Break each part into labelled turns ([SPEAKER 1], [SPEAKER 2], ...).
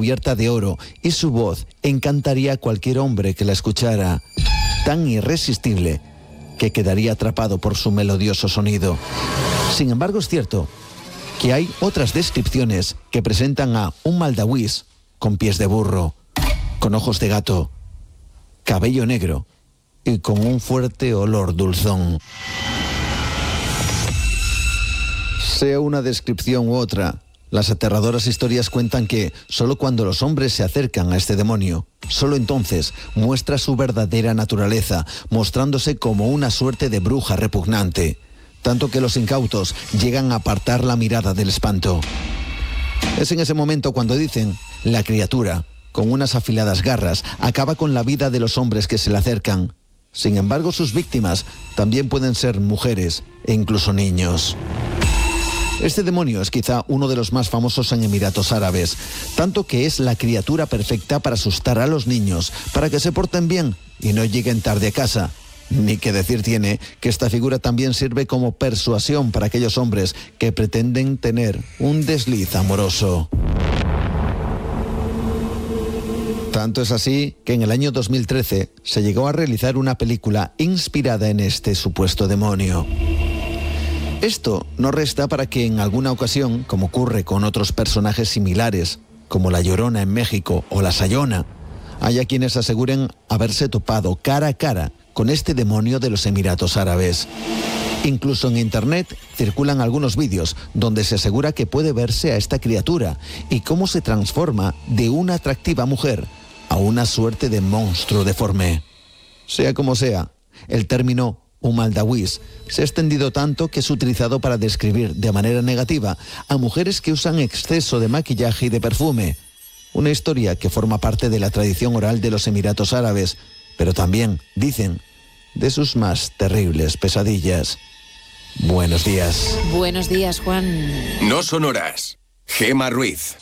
[SPEAKER 1] cubierta de oro y su voz encantaría a cualquier hombre que la escuchara. Tan irresistible que quedaría atrapado por su melodioso sonido. Sin embargo, es cierto que hay otras descripciones que presentan a un Maldawís con pies de burro, con ojos de gato, cabello negro y con un fuerte olor dulzón. Sea una descripción u otra, las aterradoras historias cuentan que solo cuando los hombres se acercan a este demonio, solo entonces muestra su verdadera naturaleza, mostrándose como una suerte de bruja repugnante, tanto que los incautos llegan a apartar la mirada del espanto. Es en ese momento cuando dicen, la criatura, con unas afiladas garras, acaba con la vida de los hombres que se le acercan. Sin embargo, sus víctimas también pueden ser mujeres e incluso niños. Este demonio es quizá uno de los más famosos en Emiratos Árabes, tanto que es la criatura perfecta para asustar a los niños, para que se porten bien y no lleguen tarde a casa. Ni que decir tiene que esta figura también sirve como persuasión para aquellos hombres que pretenden tener un desliz amoroso. Tanto es así que en el año 2013 se llegó a realizar una película inspirada en este supuesto demonio. Esto no resta para que en alguna ocasión, como ocurre con otros personajes similares, como la Llorona en México o la Sayona, haya quienes aseguren haberse topado cara a cara con este demonio de los Emiratos Árabes. Incluso en internet circulan algunos vídeos donde se asegura que puede verse a esta criatura y cómo se transforma de una atractiva mujer a una suerte de monstruo deforme. Sea como sea, el término Maldawís se ha extendido tanto que es utilizado para describir de manera negativa a mujeres que usan exceso de maquillaje y de perfume. Una historia que forma parte de la tradición oral de los Emiratos Árabes, pero también, dicen, de sus más terribles pesadillas. Buenos días.
[SPEAKER 2] Buenos días, Juan.
[SPEAKER 3] No son horas. Gema Ruiz.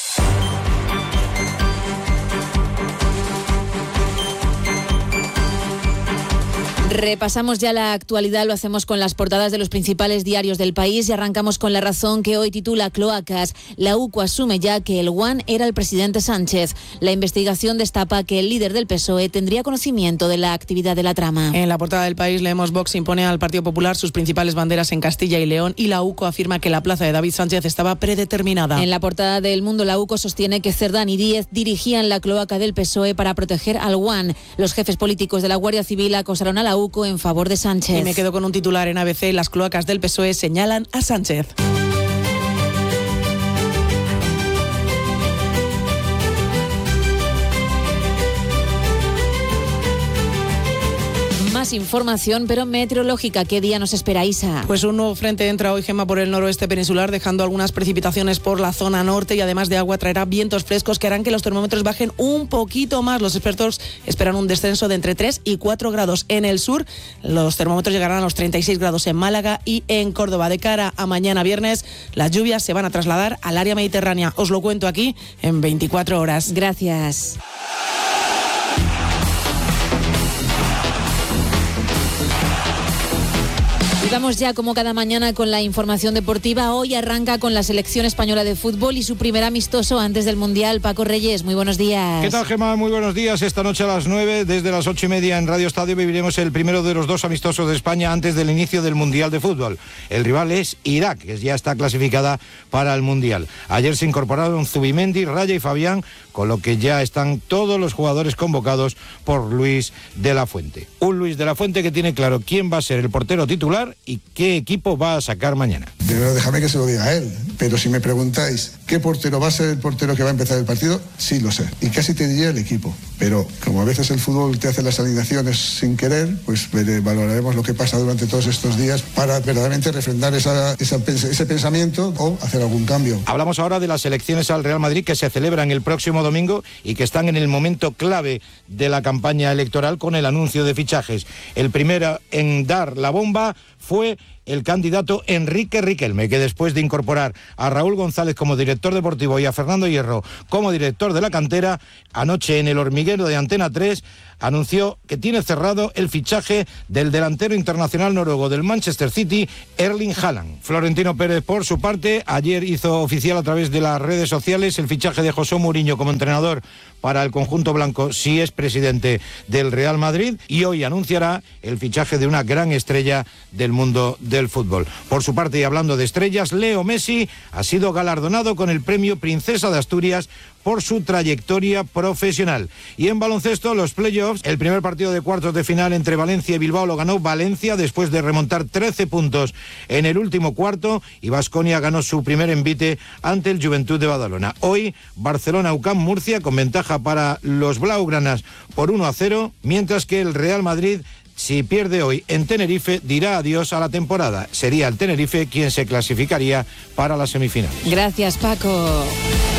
[SPEAKER 2] Repasamos ya la actualidad, lo hacemos con las portadas de los principales diarios del país y arrancamos con La Razón, que hoy titula Cloacas. La UCO asume ya que el One era el presidente Sánchez. La investigación destapa que el líder del PSOE tendría conocimiento de la actividad de la trama.
[SPEAKER 4] En la portada del país leemos: Vox impone al Partido Popular sus principales banderas en Castilla y León y la UCO afirma que la plaza de David Sánchez estaba predeterminada.
[SPEAKER 2] En la portada del Mundo, la UCO sostiene que Cerdán y Díez dirigían la cloaca del PSOE para proteger al One. Los jefes políticos de la Guardia Civil acosaron a la UCO en favor de Sánchez.
[SPEAKER 4] Y me quedo con un titular en ABC: las cloacas del PSOE señalan a Sánchez.
[SPEAKER 2] Más información, pero meteorológica. ¿Qué día nos espera, Isa?
[SPEAKER 4] Pues un nuevo frente entra hoy, Gema, por el noroeste peninsular, dejando algunas precipitaciones por la zona norte y además de agua traerá vientos frescos que harán que los termómetros bajen un poquito más. Los expertos esperan un descenso de entre 3 y 4 grados. En el sur, los termómetros llegarán a los 36 grados en Málaga y en Córdoba. De cara a mañana viernes, las lluvias se van a trasladar al área mediterránea. Os lo cuento aquí en 24 horas.
[SPEAKER 2] Gracias. Y vamos ya, como cada mañana, con la información deportiva. Hoy arranca con la selección española de fútbol y su primer amistoso antes del Mundial. Paco Reyes, muy buenos días.
[SPEAKER 5] ¿Qué tal, Gemma? Muy buenos días. Esta noche a las 9, desde las 8:30 en Radio Estadio, viviremos el primero de los dos amistosos de España antes del inicio del Mundial de Fútbol. El rival es Irak, que ya está clasificada para el Mundial. Ayer se incorporaron Zubimendi, Raya y Fabián, con lo que ya están todos los jugadores convocados por Luis de la Fuente. Un Luis de la Fuente que tiene claro quién va a ser el portero titular y qué equipo va a sacar mañana.
[SPEAKER 6] Primero déjame que se lo diga a él, pero si me preguntáis qué portero va a ser el portero que va a empezar el partido, sí lo sé, y casi te diría el equipo, pero como a veces el fútbol te hace las alineaciones sin querer, pues valoraremos lo que pasa durante todos estos días para verdaderamente refrendar ese pensamiento o hacer algún cambio.
[SPEAKER 5] Hablamos ahora de las elecciones al Real Madrid que se celebran el próximo domingo y que están en el momento clave de la campaña electoral con el anuncio de fichajes. El primero en dar la bomba fue el candidato Enrique Riquelme, que después de incorporar a Raúl González como director deportivo y a Fernando Hierro como director de la cantera, anoche en el hormiguero de Antena 3 anunció que tiene cerrado el fichaje del delantero internacional noruego del Manchester City, Erling Haaland. Florentino Pérez, por su parte, ayer hizo oficial a través de las redes sociales el fichaje de José Mourinho como entrenador para el conjunto blanco si es presidente del Real Madrid, y hoy anunciará el fichaje de una gran estrella del mundo del fútbol. Por su parte, y hablando de estrellas, Leo Messi ha sido galardonado con el premio Princesa de Asturias por su trayectoria profesional. Y en baloncesto, los playoffs, el primer partido de cuartos de final entre Valencia y Bilbao lo ganó Valencia después de remontar 13 puntos en el último cuarto, y Baskonia ganó su primer envite ante el Juventud de Badalona. Hoy, Barcelona-UCAM Murcia con ventaja para los blaugranas por 1-0, mientras que el Real Madrid, si pierde hoy en Tenerife, dirá adiós a la temporada. Sería el Tenerife quien se clasificaría para la semifinal.
[SPEAKER 2] Gracias, Paco.